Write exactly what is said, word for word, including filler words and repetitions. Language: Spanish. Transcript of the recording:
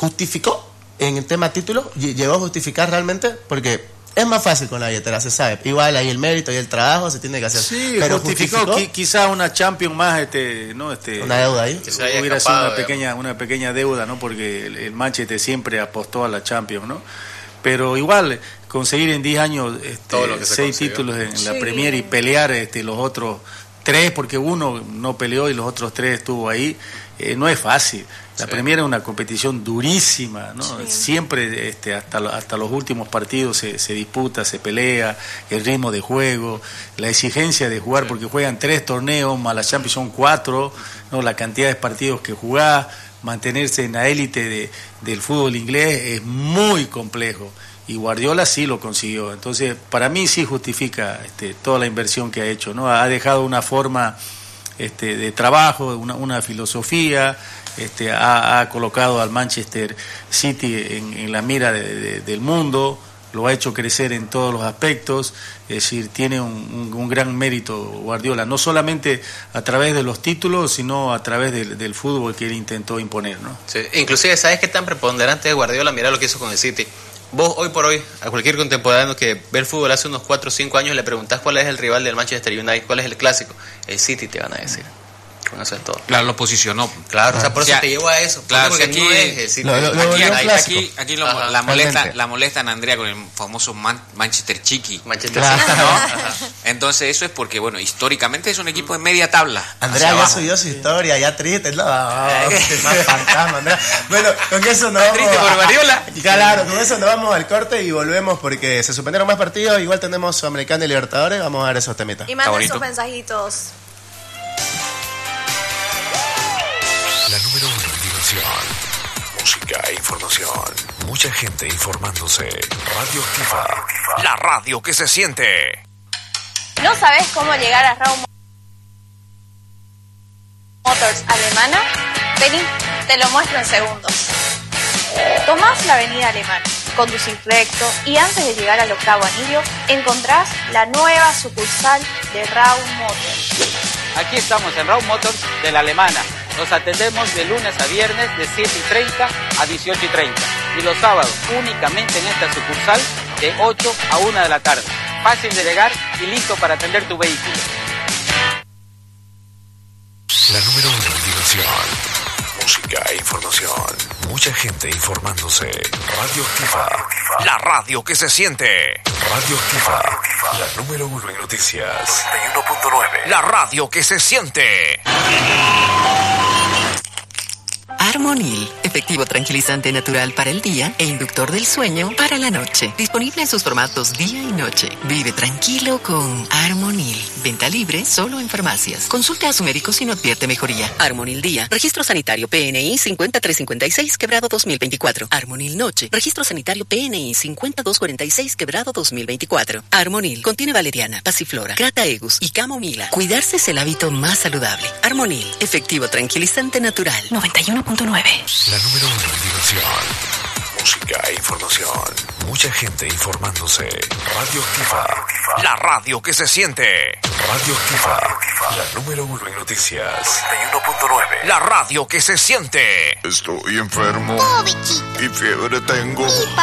justificó en el tema título, llegó a justificar realmente, porque es más fácil con la billetera, se sabe. Igual ahí el mérito y el trabajo se tiene que hacer. Sí, pero justificó, justificó quizá una Champions más, este, no, este, una deuda ahí. Que hubiera escapado, sido una pequeña, una pequeña deuda, ¿no? Porque el, el Manchester siempre apostó a la Champions, ¿no? Pero igual conseguir en diez años este, seis títulos en sí. la Premier y pelear este, los otros tres, porque uno no peleó y los otros tres estuvo ahí, eh, no es fácil. La sí. Premier es una competición durísima, ¿no? Sí. Siempre este, hasta, hasta los últimos partidos se, se disputa, se pelea, el ritmo de juego, la exigencia de jugar, sí. porque juegan tres torneos, más la Champions son cuatro, ¿no? La cantidad de partidos que jugás, mantenerse en la élite de, del fútbol inglés es muy complejo. Y Guardiola sí lo consiguió. Entonces, para mí sí justifica este, toda la inversión que ha hecho, ¿no? Ha dejado una forma este, de trabajo, una, una filosofía, este, ha, ha colocado al Manchester City en, en la mira de, de, del mundo, lo ha hecho crecer en todos los aspectos, es decir, tiene un, un, un gran mérito Guardiola, no solamente a través de los títulos, sino a través del, del fútbol que él intentó imponer, ¿no? Sí, inclusive, ¿sabes qué tan preponderante es Guardiola? Mira lo que hizo con el City. Vos hoy por hoy, a cualquier contemporáneo que ve el fútbol hace unos cuatro o cinco años, le preguntás cuál es el rival del Manchester United, cuál es el clásico, el City te van a decir. Con eso es todo. Claro, lo posicionó. Claro, o sea, por eso ya, te llevo a eso. Claro, porque aquí, no es el City. Lo, lo, lo, aquí, aquí, aquí, aquí lo, Ajá, la, molesta, la molestan a Andrea con el famoso Man, Manchester Chiqui. Manchester Chiqui, ¿no? Entonces eso es porque, bueno, históricamente es un equipo de media tabla. Andrea ya subió su historia, ya triste, no, más fantasma, Andrea. Bueno, con eso nos vamos triste por Guardiola. Claro, con eso nos vamos al corte y volvemos porque se suspendieron más partidos, igual tenemos Sudamericana y Libertadores, vamos a ver esos temitas. Y manden sus mensajitos. La número uno en diversión, música e información. Mucha gente informándose. Radio Activa, la radio que se siente. ¿No sabes cómo llegar a Raum Motors Alemana? Vení, te lo muestro en segundos. Tomás la avenida Alemana, conducís recto y antes de llegar al octavo anillo encontrás la nueva sucursal de Raum Motors. Aquí estamos en Raum Motors de la Alemana. Nos atendemos de lunes a viernes de siete y treinta a dieciocho y treinta y los sábados únicamente en esta sucursal de ocho a una de la tarde. Fácil de llegar y listo para atender tu vehículo. La número uno en diversión, música e información. Mucha gente informándose. Radio Activa, la radio que se siente. Radio Activa, la número uno en noticias. noventa y uno punto nueve, la radio que se siente. Armonil, efectivo tranquilizante natural para el día e inductor del sueño para la noche. Disponible en sus formatos día y noche. Vive tranquilo con Armonil. Venta libre solo en farmacias. Consulte a su médico si no advierte mejoría. Armonil Día. Registro sanitario P N I cinco tres cinco seis quebrado dos mil veinticuatro. Armonil Noche. Registro sanitario P N I cinco dos cuatro seis quebrado dos mil veinticuatro. Armonil contiene valeriana, pasiflora, crataegus y camomila. Cuidarse es el hábito más saludable. Armonil, efectivo tranquilizante natural. noventa y uno punto nueve. La número uno en diversión, música e información. Mucha gente informándose. Radio Activa, la radio que se siente. Radio Activa, la número uno en noticias. noventa y uno punto nueve, la radio que se siente. Estoy enfermo oh, y fiebre tengo.